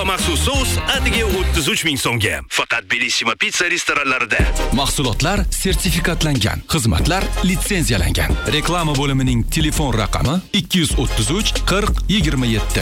maxsus sous atigi 33 ming so'mga. Faqat Bellissima Pizza restoranlarida. Mahsulotlar sertifikatlangan, xizmatlar litsenziyalangan. Reklama bo'limining telefon raqami 233 40 27.